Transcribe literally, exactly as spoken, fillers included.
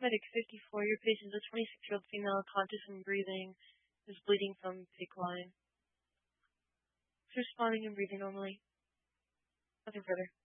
Medic fifty-four, your patient is a twenty-six-year-old female, conscious and breathing, is bleeding from PICC line. She's responding and breathing normally. Nothing further.